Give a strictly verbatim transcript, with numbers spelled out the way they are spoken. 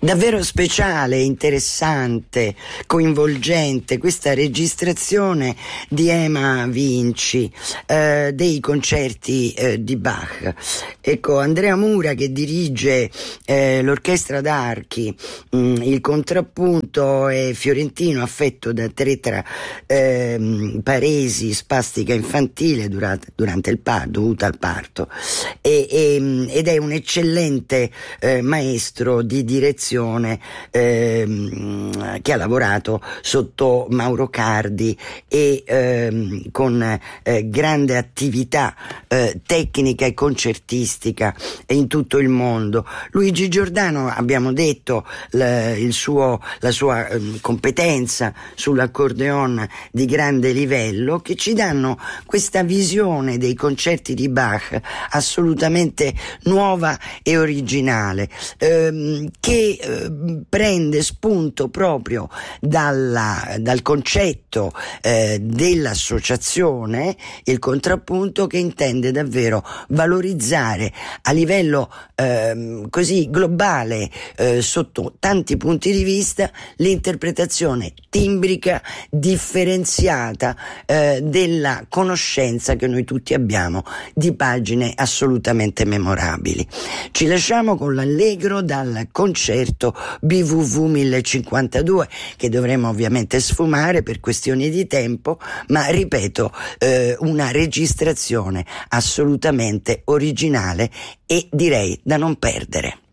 Davvero speciale, interessante, coinvolgente questa registrazione di Ema Vinci eh, dei concerti eh, di Bach. Ecco, Andrea Mura che dirige eh, l'orchestra d'archi, mh, il contrappunto è fiorentino affetto da tre tra eh, paresi, spastica infantile durante, durante il parto, dovuta al parto, e, e, ed è un eccellente eh, maestro di direzione ehm, che ha lavorato sotto Mauro Cardi e ehm, con eh, grande attività eh, tecnica e concertistica in tutto il mondo. Luigi Giordano, abbiamo detto, l- il suo, la sua eh, competenza sull'accordeon di grande livello, che ci danno questa visione dei concerti di Bach assolutamente nuova e originale, ehm, che eh, prende spunto proprio dalla, dal concetto eh, dell'associazione, il contrappunto, che intende davvero valorizzare a livello ehm, così globale, eh, sotto tanti punti di vista, l'interpretazione timbrica differenziata eh, della conoscenza che noi tutti abbiamo di pagine assolutamente memorabili. Ci lasciamo con l'allegro dal concerto B V V millecinquantadue, che dovremo ovviamente sfumare per questioni di tempo, ma ripeto, eh, una registrazione assolutamente originale e direi da non perdere.